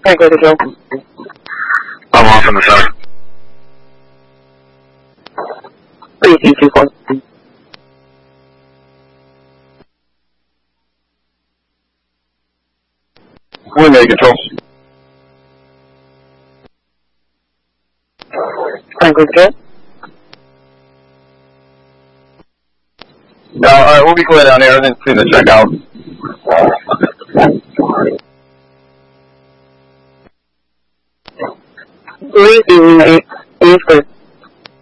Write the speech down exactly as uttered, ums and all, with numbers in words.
Alright, go to Joe. I'm off on the side. three C two four. One A control. Alright, go to Joe. No, alright, we'll be clear down here. I didn't see the check out. three C eight, eight,